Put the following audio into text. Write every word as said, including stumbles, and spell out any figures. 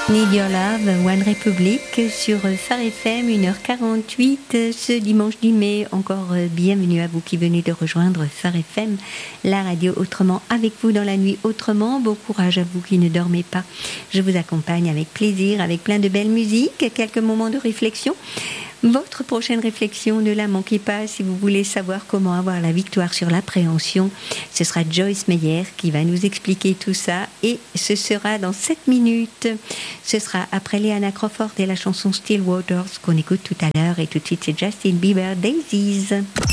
Need Your Love, One Republic sur Phare F M, une heure quarante-huit ce dimanche dix mai. Encore bienvenue à vous qui venez de rejoindre Phare F M, la radio autrement avec vous dans la nuit autrement. Bon courage à vous qui ne dormez pas. Je vous accompagne avec plaisir, avec plein de belles musiques, quelques moments de réflexion. Votre prochaine réflexion, ne la manquez pas si vous voulez savoir comment avoir la victoire sur l'appréhension. Ce sera Joyce Meyer qui va nous expliquer tout ça et ce sera dans sept minutes. Ce sera après Leanna Crawford et la chanson Still Waters qu'on écoute tout à l'heure et tout de suite c'est Justin Bieber, Daisies.